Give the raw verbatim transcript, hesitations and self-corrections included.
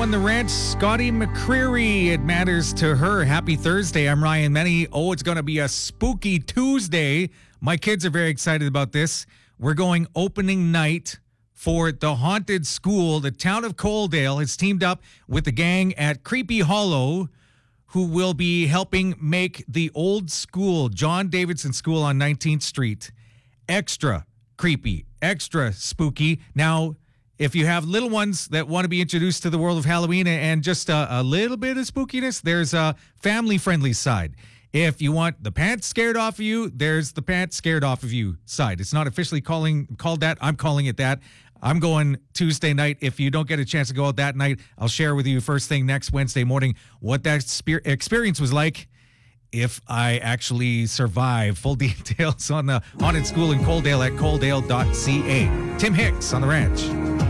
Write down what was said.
one, The Ranch. Scotty McCreery. It matters to her. Happy Thursday. I'm Ryan Menny. Oh, it's going to be a spooky Tuesday. My kids are very excited about this. We're going opening night for The Haunted School. The town of Coaldale has teamed up with the gang at Creepy Hollow, who will be helping make the old school, John Davidson School on nineteenth Street, extra creepy, extra spooky. Now, if you have little ones that want to be introduced to the world of Halloween and just a, a little bit of spookiness, there's a family-friendly side. If you want the pants scared off of you, there's the pants scared off of you side. It's not officially calling called that. I'm calling it that. I'm going Tuesday night. If you don't get a chance to go out that night, I'll share with you first thing next Wednesday morning what that spe- experience was like if I actually survive. Full details on the Haunted School in Coaldale at coaldale dot c a. Tim Hicks on The Ranch.